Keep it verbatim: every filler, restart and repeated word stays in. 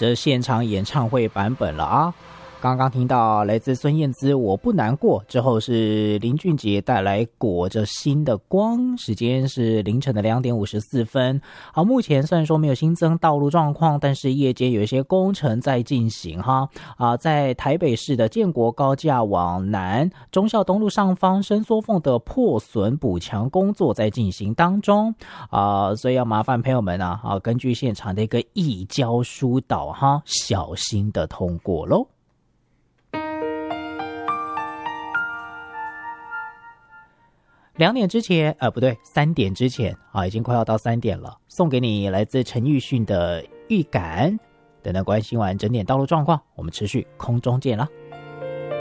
这是现场演唱会版本了啊。刚刚听到来自孙燕姿《我不难过》，之后是林俊杰带来《裹着心的光》，时间是凌晨的两点五十四分。好，目前虽然说没有新增道路状况，但是夜间有一些工程在进行哈。啊，在台北市的建国高架往南忠孝东路上方伸缩缝的破损补强工作在进行当中啊，所以要麻烦朋友们啊，啊根据现场的一个移交疏导哈，小心的通过咯。两点之前，呃，不对，三点之前啊，已经快要到三点了。送给你来自陈奕迅的预感。等等关心完整点道路状况，我们持续空中见啦。